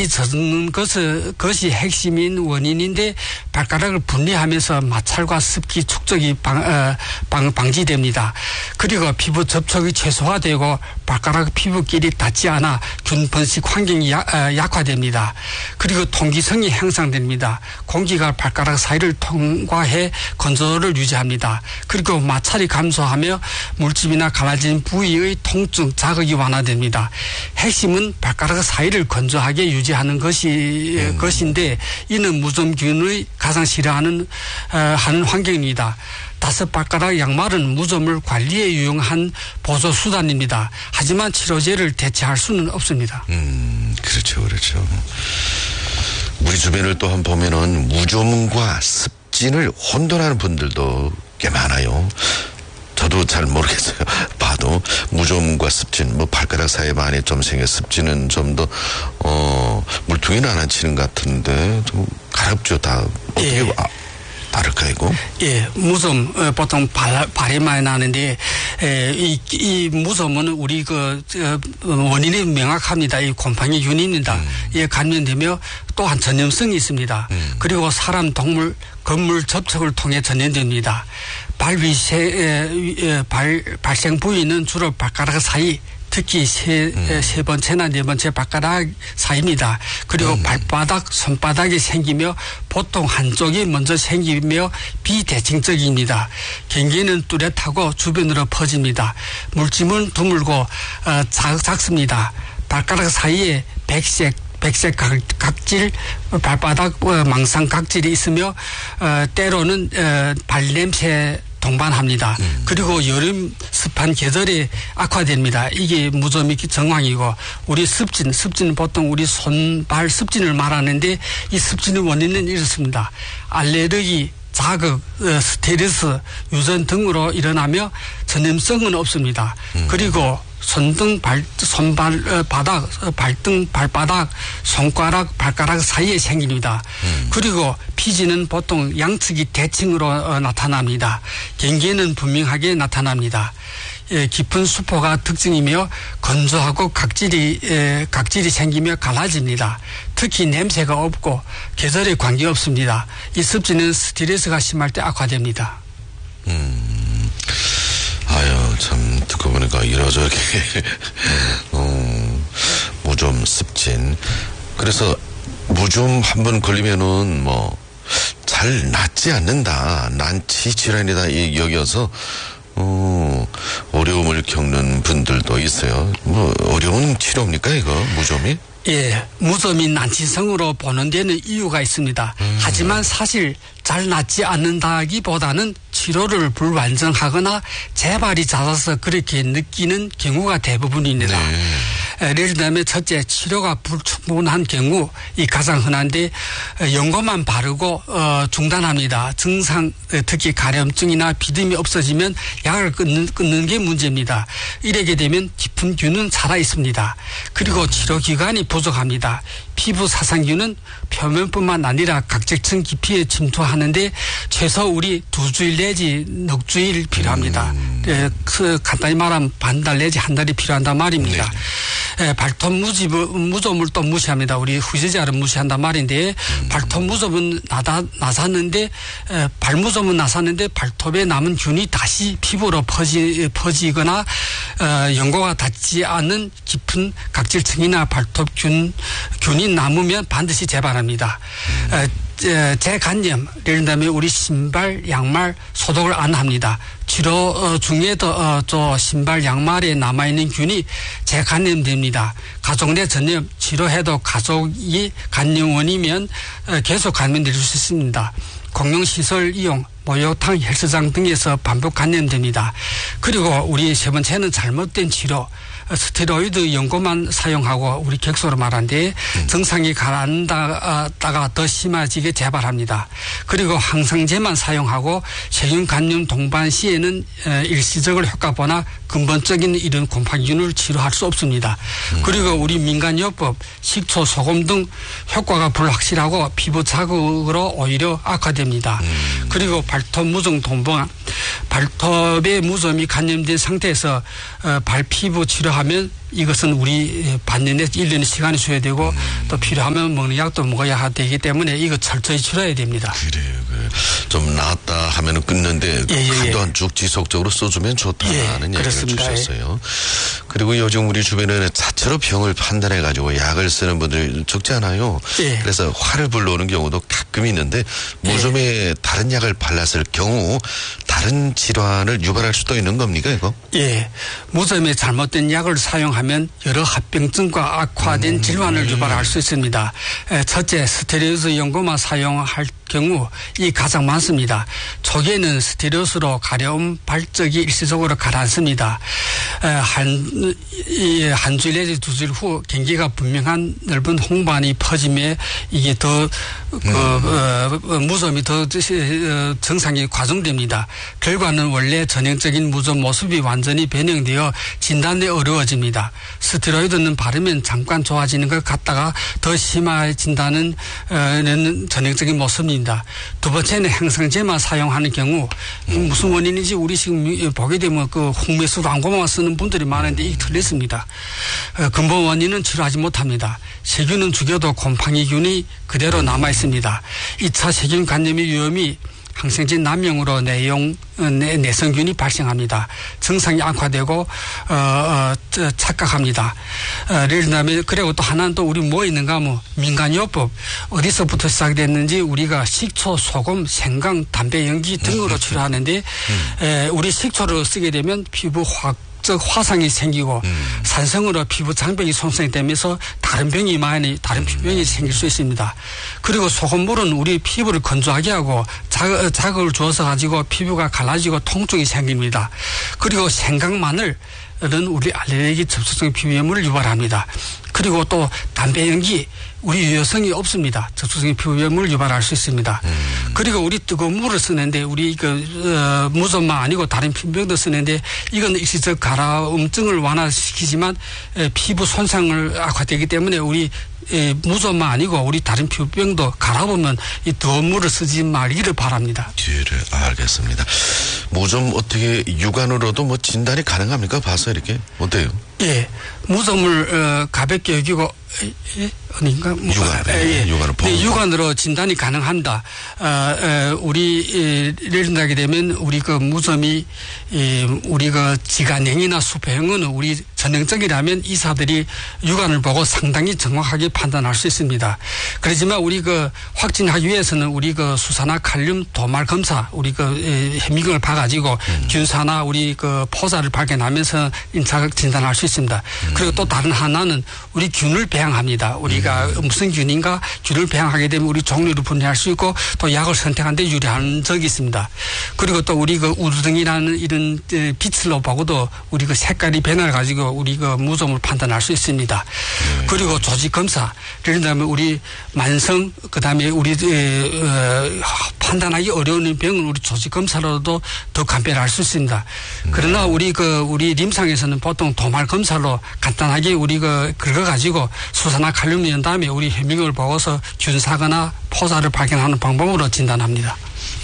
발이 젖는 것이 핵심인 원인인데 발가락을 분리하면서 마찰과 습기 축적이 방지됩니다. 그리고 피부 접촉이 최소화되고 발가락 피부끼리 닿지 않아 균 번식 환경이 약화됩니다. 그리고 통기성이 향상됩니다. 공기가 발가락 사이를 통과해 건조를 유지합니다. 그리고 마찰이 감소하며 물집이나 갈라진 부위의 통증, 자극이 완화됩니다. 핵심은 발가락 사이를 건조하게 유지하는 것인데 이는 무좀균의 가장 싫어하는 하는 환경입니다. 5발가락 양말은 무좀을 관리에 유용한 보조 수단입니다. 하지만 치료제를 대체할 수는 없습니다. 그렇죠. 우리 주변을 또 한번 보면은 무좀과 습진을 혼돈하는 분들도 꽤 많아요. 저도 잘 모르겠어요. 봐도 무좀과 습진, 뭐 발가락 사이 안에 좀 생겨 습진은 좀 더 물통이 안 앉히는 것 같은데 좀 가렵죠. 다 어떻게 다를까 이거? 예, 무좀 보통 발이 많이 나는데 이 무좀은 우리 원인이 명확합니다. 이 곰팡이 균입니다. 이에 감염되며 또한 전염성이 있습니다. 그리고 사람, 동물, 건물 접촉을 통해 전염됩니다. 발생 부위는 주로 발가락 사이, 특히 세 번째나 네 번째 발가락 사이입니다. 그리고 발바닥, 손바닥이 생기며 보통 한쪽이 먼저 생기며 비대칭적입니다. 경계는 뚜렷하고 주변으로 퍼집니다. 물집은 드물고 작습니다. 발가락 사이에 백색 각질, 발바닥 망상 각질이 있으며 때로는 발냄새 동반합니다. 그리고 여름 습한 계절에 악화됩니다. 이게 무좀의 정황이고 우리 습진은 보통 우리 손발 습진을 말하는데 이 습진의 원인은 이렇습니다. 알레르기, 자극, 스트레스, 유전 등으로 일어나며 전염성은 없습니다. 그리고 발등, 발바닥, 손가락, 발가락 사이에 생깁니다. 그리고 피지는 보통 양측이 대칭으로 나타납니다. 경계는 분명하게 나타납니다. 깊은 수포가 특징이며 건조하고 각질이 생기며 갈라집니다. 특히 냄새가 없고 계절에 관계없습니다. 이 습진은 스트레스가 심할 때 악화됩니다. 아유, 참, 듣고 보니까 이러저렇게, 무좀, 습진. 그래서, 무좀 한번 걸리면은, 잘 낫지 않는다. 난치 질환이다. 여겨서, 어려움을 겪는 분들도 있어요. 어려운 치료입니까, 이거, 무좀이? 예, 무좀이 난치성으로 보는 데는 이유가 있습니다. 하지만 사실 잘 낫지 않는다기보다는 치료를 불완전하거나 재발이 잦아서 그렇게 느끼는 경우가 대부분입니다. 예를 들면 첫째, 치료가 불충분한 경우 이 가장 흔한데 연고만 바르고 중단합니다. 증상 특히 가려움증이나 비듬이 없어지면 약을 끊는 게 문제입니다. 이렇게 되면 깊은 균은 살아 있습니다. 그리고 치료 기간이 부족합니다. 피부 사상균은 표면뿐만 아니라 각질층 깊이에 침투하는데 최소 우리 2주일 내지 넉 주일 필요합니다. 간단히 말하면 반달 내지 한 달이 필요한단 말입니다. 발톱 무좀을 또 무시합니다. 우리 후세자를 무시한단 말인데 발톱 무좀은 나섰는데 발무좀은 나섰는데 발톱에 남은 균이 다시 피부로 퍼지거나 연고가 닿지 않는 깊은 각질층이나 발톱 균이 남으면 반드시 재발합니다. 재간염, 예를 들면 우리 신발, 양말 소독을 안 합니다. 치료 중에도 신발, 양말에 남아있는 균이 재간염됩니다. 가족 내 전염, 치료해도 가족이 감염원이면 계속 감염될 수 있습니다. 공용시설 이용, 목욕탕, 헬스장 등에서 반복 감염됩니다. 그리고 우리 세 번째는 잘못된 치료. 스테로이드 연고만 사용하고 우리 객소로 말하는데 증상이 가라앉다가 더 심해지게 재발합니다. 그리고 항생제만 사용하고 세균 감염 동반 시에는 일시적으로 효과보나 근본적인 이런 곰팡이균을 치료할 수 없습니다. 그리고 우리 민간요법, 식초, 소금 등 효과가 불확실하고 피부 자극으로 오히려 악화됩니다. 그리고 발톱 무좀 동반, 발톱에 무좀이 감염된 상태에서 발피부 치료 필요하면 이것은 우리 반년에 1년의 시간이 줘야 되고 또 필요하면 먹는 약도 먹어야 되기 때문에 이거 철저히 치료해야 됩니다. 그래요. 좀 나았다 하면 끊는데 한동안 쭉 지속적으로 써주면 좋다는 얘기를 주셨어요. 그리고 요즘 우리 주변에는 자체로 병을 판단해가지고 약을 쓰는 분들 적지 않아요. 그래서 화를 불러오는 경우도 가끔 있는데 무좀에 다른 약을 발랐을 경우 다른 질환을 유발할 수도 있는 겁니까 이거? 예. 무좀에 잘못된 약을 사용하면 여러 합병증과 악화된 질환을 유발할 수 있습니다. 첫째, 스테로이드 연고만 사용할 경우 이 가장 많습니다. 초기에는 스테로이드로 가려움 발적이 일시적으로 가라앉습니다. 한 주일 내지 두 주일 후 경기가 분명한 넓은 홍반이 퍼짐에 이게 더 무좀이 더 증상이 과중됩니다. 결과는 원래 전형적인 무좀 모습이 완전히 변형되어 진단이 어려워집니다. 스테로이드는 바르면 잠깐 좋아지는 것 같다가 더 심해진다는 전형적인 모습입니다. 두 번째는 항생제만 사용하는 경우 무슨 원인인지 우리 지금 보게 되면 그 홍매수 광고만 쓰는 분들이 많은데 이게 틀렸습니다. 근본 원인은 치료하지 못합니다. 세균은 죽여도 곰팡이균이 그대로 남아 있습니다. 2차 세균 감염의 위험이 항생제 남용으로 내성균이 발생합니다. 증상이 악화되고 착각합니다. 예를 들면 그리고 또 하나는 또 우리 뭐 있는가 하면 민간요법 어디서부터 시작됐는지 우리가 식초, 소금, 생강, 담배 연기 등으로 치료하는데 우리 식초를 쓰게 되면 피부 화상이 생기고 산성으로 피부 장벽이 손상이 되면서 다른 피부병이 생길 수 있습니다. 그리고 소금물은 우리 피부를 건조하게 하고 자극을 주어서 가지고 피부가 갈라지고 통증이 생깁니다. 그리고 생강, 마늘은 우리 알레르기 접촉성 피부염을 유발합니다. 그리고 또 담배 연기 우리 유효성이 없습니다. 접촉성 피부염을 유발할 수 있습니다. 그리고 우리 뜨거운 물을 쓰는데 우리 무좀만 아니고 다른 피부병도 쓰는데 이건 일시적 가라움증을 완화시키지만 피부 손상을 악화되기 때문에 우리 무좀만 아니고 우리 다른 피부병도 갈아보면 이 뜨거운 물을 쓰지 말기를 바랍니다. 네, 알겠습니다. 무좀 어떻게 육안으로도 뭐 진단이 가능합니까? 봐서 이렇게 어때요? 예, 무좀을 가볍게 여기고 어딘가 육안으로 진단이 가능합니다. 우리 예를 들게 되면 우리 그 무좀이 우리 그 지간형이나 수폐형은 우리 전형적이라면 의사들이 육안을 보고 상당히 정확하게 판단할 수 있습니다. 그렇지만 우리 그 확진하기 위해서는 우리 그 수사나 칼륨 도말 검사 우리 그 해미경을 봐가지고 균사나 우리 그 포자를 발견하면서 임차적 진단할 수 있습니다. 그리고 또 다른 하나는 우리 균을 배양합니다. 우리가 무슨 균인가 균을 배양하게 되면 우리 종류를 분해할 수 있고 또 약을 선택하는 데 유리한 적이 있습니다. 그리고 또 우리 그 우두등이라는 이런 빛으로 보고도 우리 그 색깔이 변화를 가지고 우리 그 무좀을 판단할 수 있습니다. 그리고 조직 검사 예를 들면 우리 만성 그다음에 우리 판단하기 어려운 병은 우리 조직 검사로도 더 감별할 수 있습니다. 그러나 우리 림상에서는 보통 도말 검사로 간단하게 우리 긁어 가지고 수사나 칼륨을 연 다음에 우리 해미경을 보고서 균사거나 포자를 발견하는 방법으로 진단합니다.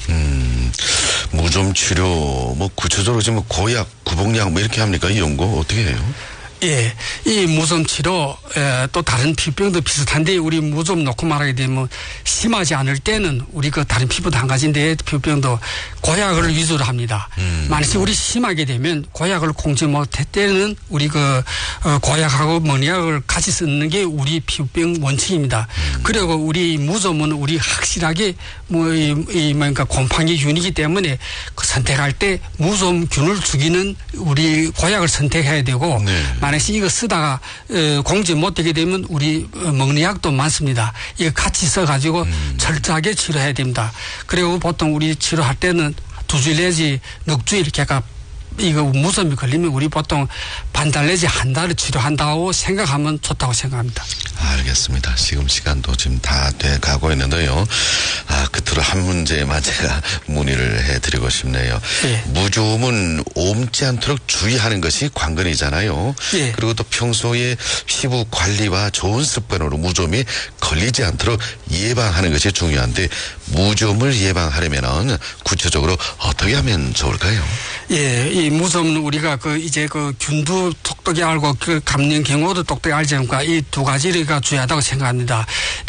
무좀 치료 뭐 구체적으로 지금 고약, 구복약 뭐 이렇게 합니까? 이 연구 어떻게 해요? 예, 이 무좀 치료 또 다른 피부병도 비슷한데 우리 무좀 놓고 말하게 되면 심하지 않을 때는 우리 그 다른 피부도 한 가지인데 피부병도 고약을 위주로 합니다. 만약 우리 심하게 되면 고약을 공지 못할 때는 우리 고약하고 mon약을 같이 쓰는 게 우리 피부병 원칙입니다. 그리고 우리 무좀은 우리 확실하게 그러니까 곰팡이균이기 때문에 선택할 때 무좀균을 죽이는 우리 고약을 선택해야 되고 만약에 이거 쓰다가 공지 못되게 되면 우리 먹는 약도 많습니다. 이거 같이 써가지고 철저하게 치료해야 됩니다. 그리고 보통 우리 치료할 때는 2주일 내지 넉 주일 이렇게 이거 무좀이 걸리면 우리 보통 반달 내지 한 달을 치료한다고 생각하면 좋다고 생각합니다. 알겠습니다. 지금 시간도 지금 다 돼 가고 있는데요. 끝으로 한 문제만 제가 문의를 해드리고 싶네요. 예. 무좀은 옮지 않도록 주의하는 것이 관건이잖아요. 예. 그리고 또 평소에 피부 관리와 좋은 습관으로 무좀이 걸리지 않도록 예방하는 것이 중요한데 무좀을 예방하려면 구체적으로 어떻게 하면 좋을까요? 예, 이 무좀은 우리가 이제 균도 똑똑히 알고 감염 경우도 똑똑히 알지 않습니까? 이 두 가지가 중요하다고 생각합니다.